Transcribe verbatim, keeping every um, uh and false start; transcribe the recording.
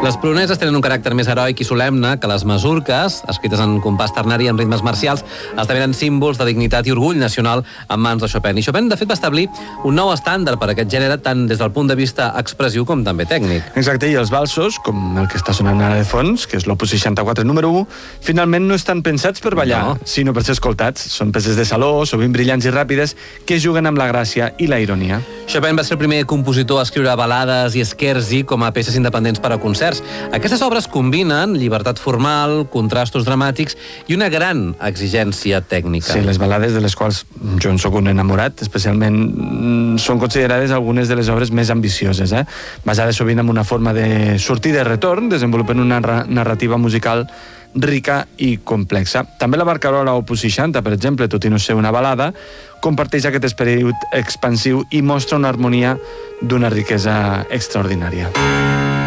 Les poloneses tenen un caràcter més heroic i solemne que les masurques, escrites en compàs ternari i en ritmes marcials, esdevenen símbols de dignitat i orgull nacional en mans de Chopin. I Chopin, de fet, va establir un nou estàndard per a aquest gènere, tant des del punt de vista expressiu com també tècnic. Exacte, i els valsos, com el que està sonant ara de fons, que és l'opus seixanta-quatre número u, finalment no estan pensats per ballar, no, sinó per ser escoltats. Són peces de saló, sovint brillants i ràpides, que juguen amb la gràcia i la ironia. Chopin va ser el primer compositor a escriure balades i scherzi com a peces independents per a concerts. Aquestes obres combinen llibertat formal, contrastos dramàtics i una gran exigència tècnica. Sí, les balades de les quals jo en soc un enamorat, especialment són considerades algunes de les obres més ambicioses, eh? basades sovint en una forma de sortida i retorn, desenvolupen una narrativa musical rica i complexa. També la Barcarola opus seixanta, per exemple, tot i no ser una balada, comparteix aquest esperit expansiu i mostra una harmonia d'una riquesa extraordinària.